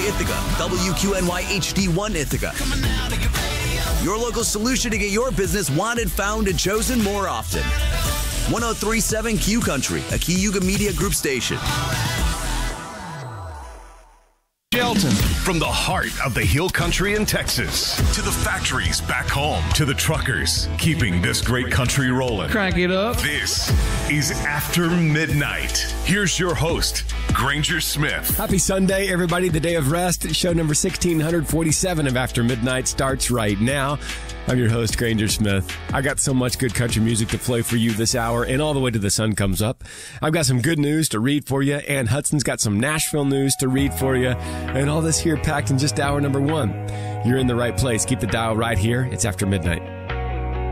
Ithaca, WQNY HD1 Ithaca. Your local solution to get your business wanted, found, and chosen more often. 103.7 Q Country, a Cayuga Media Group station. Shelton. From the heart of the Hill Country in Texas to the factories back home to the truckers keeping this great country rolling. Crank it up. This is After Midnight. Here's your host, Granger Smith. Happy Sunday, everybody. The day of rest. Show number 1647 of After Midnight starts right now. I'm your host, Granger Smith. I got so much good country music to play for you this hour and all the way to the sun comes up. I've got some good news to read for you. Ann Hudson's got some Nashville news to read for you. And all this here packed in just hour number one. You're in the right place. Keep the dial right here. It's After Midnight.